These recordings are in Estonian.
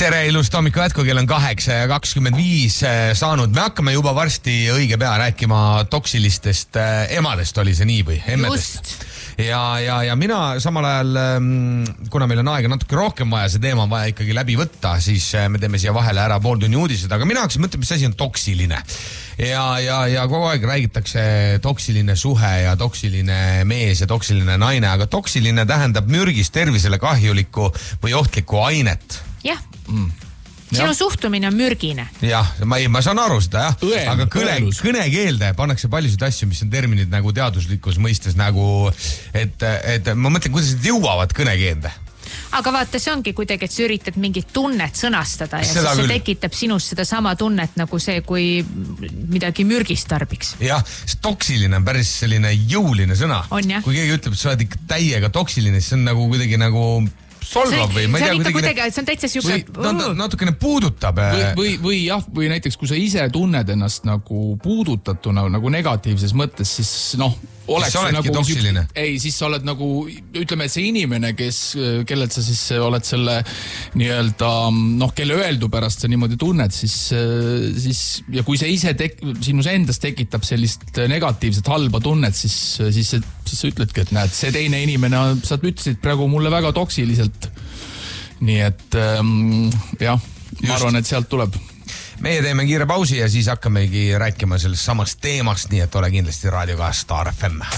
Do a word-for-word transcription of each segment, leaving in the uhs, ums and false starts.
Tere, ilust hommiku jätku, kell on kaheksa ja kakskümmend viis saanud. Me hakkame juba varsti õige pea rääkima toksilistest emadest, oli see nii või? Emmedest. Ja, ja, ja mina samal ajal, kuna meil on aega natuke rohkem vaja, see teema on vaja ikkagi läbi võtta, siis me teeme siia vahele ära pool tunni uudised, aga mina hakkasin mõtlema, mis asi on toksiline. Ja, ja, ja kogu aeg räägitakse toksiline suhe ja toksiline mees ja toksiline naine, aga toksiline tähendab mürgist tervisele kahjulikku või ohtlikku ainet. Jah, mm. sinu suhtumine on mürgine. Jah, ma, ei, ma saan aru seda, jah. Õen, aga kõne, kõnekeelde pannakse paljusid asju, mis on terminid nagu teaduslikus mõistes nagu, et, et ma mõtlen, kuidas need jõuavad kõnekeelde. Aga vaata, see ongi kuidagi, et sa üritad mingit tunnet sõnastada ja seda siis see küll. tekitab sinust seda sama tunnet nagu see, kui midagi mürgist tarbiks. Jah, see toksiline on päris selline jõuline sõna. On, jah. Kui keegi ütleb, et sa oled ikka täiega toksiline, siis see on nagu kuidagi nagu solvab või ma ei tea, kuidagi, kuidagi see on täitsa siuke natukene puudutab. Või, või, või jah, või näiteks kui sa ise tunned ennast nagu puudutatuna nagu negatiivses mõttes, siis noh, oleks siis nagu toksiline. Ei, siis sa oled nagu, ütleme, et see inimene, kes, kellelt sa siis oled selle nii-öelda, noh, kelle öeldu pärast sa niimoodi tunned, siis, siis ja kui see ise tek, sinus endas tekitab sellist negatiivset halba tunnet, siis, siis, siis sa ütledki, et näed, see teine inimene, sa ütlesid praegu mulle väga toksiliselt. Nii et ähm, jah, ma Just. arvan, et sealt tuleb. Meie teeme kiire pausi ja siis hakkamegi rääkima sellest samast teemast, nii et ole kindlasti raadioga Star F M.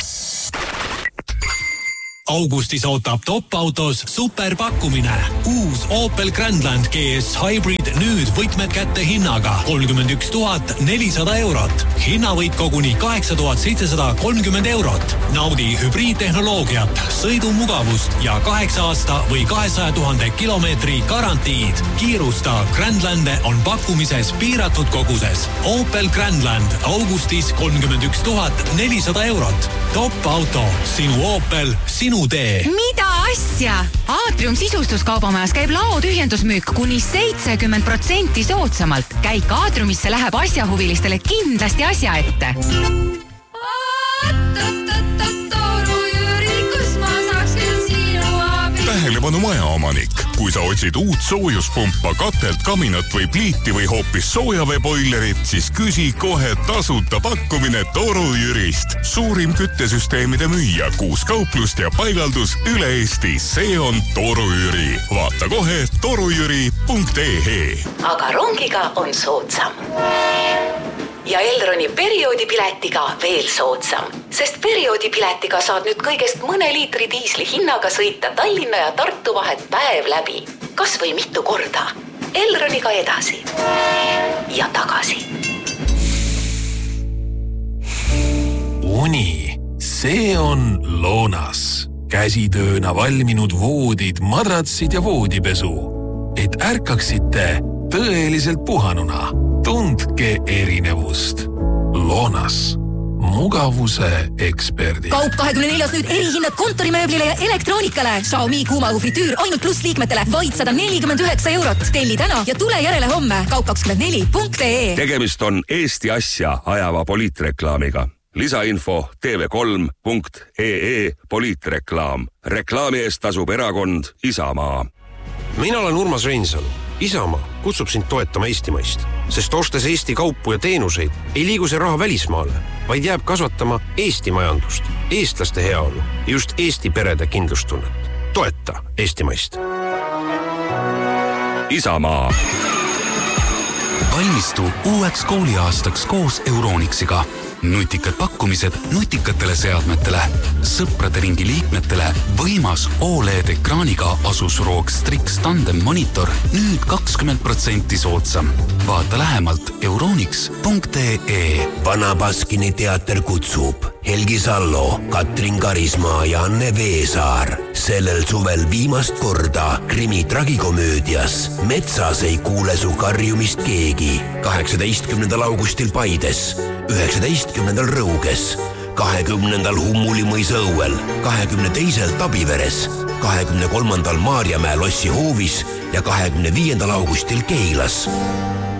Augustis ootab top-autos superpakkumine. Uus Opel Grandland G S Hybrid nüüd võtmed kätte hinnaga kolmkümmend üks tuhat nelisada eurot. Hinnavõit koguni kaheksa tuhat seitsesada kolmkümmend eurot. Naudi hübriidtehnoloogiat, sõidumugavust ja kaheksa aasta või kahesaja tuhande kilomeetri garantiid. Kiirusta, Grandlande on pakkumises piiratud koguses. Opel Grandland augustis kolmkümmend üks tuhat nelisada eurot. Top-auto, sinu Opel, sinu tee. Mida asja? Aatrium sisustuskaubamajas käib laotühjendusmüük kuni seitsekümmend protsenti soodsamalt. Käik Aatriumisse läheb asjahuvilistele kindlasti asja ette. Tähelepanu majaomanik. Kui sa otsid uut soojuspumpa, katelt, kaminat või pliiti või hoopis soojaveeboilerit, siis küsi kohe tasuta pakkumine Toru Jürist. Suurim küttesüsteemide müüja, kuus kauplust ja paigaldus üle Eesti. See on Toru Jüri. Vaata kohe torujüri punkt e e. Aga rongiga on soodsam. Ja Elroni perioodipiletiga veel soodsam, sest perioodipiletiga saad nüüd kõigest mõne liitri diisli hinnaga sõita Tallinna ja Tartu vahet päev läbi. Kas või mitu korda. Elroniga edasi ja tagasi. Uni, see on Loonas. Käsitööna valminud voodid, madratsid ja voodipesu. Et ärkaksite tõeliselt puhanuna. Tundke erinevust. Loonas. Mugavuse eksperdid. Kaup kahekümne neljas nüüd erihinnad kontorimööblile ja elektroonikale. Xiaomi kuumahufritüür ainult pluss liikmetele vaid sada nelikümmend üheksa eurot. Telli täna ja tule järele homme. Kaup kakskümmend neli punkt e e. Tegemist on Eesti asja ajava poliitreklaamiga. Lisainfo T V kolm punkt e e poliitreklaam. Reklaami eest tasub erakond Isamaa. Mina olen Urmas Reinsalu. Isamaa kutsub sind toetama Eestimaist, sest ostes Eesti kaupu ja teenuseid ei liigu see raha välismaale, vaid jääb kasvatama Eesti majandust, eestlaste heaolu ja just Eesti perede kindlustunnet. Toeta Eestimaist. Isamaa. Valmistu uueks kooliaastaks koos Euronixiga. Nutikad pakkumised nutikatele seadmetele. Sõprade ringi liikmetele võimas O L E D-ekraaniga Asus R O G Strix Tandem monitor nüüd kakskümmend protsenti soodsam. Vaata lähemalt euronix punkt e e. Vana Baskini teater kutsub Helgi Sallo, Katrin Karismaa ja Anne Veesaar. Sellel suvel viimast korda krimi tragikomöödias Metsas ei kuule su karjumist keegi. kaheksateistkümnendal augustil Paides, üheksateistkümnendal Rõuges, kahekümnendal Hummulimõisa õuel, kahekümne teisel Tabiveres, kahekümne kolmandal Maarjamäe lossi hoovis ja kahekümne viiendal augustil Keilas.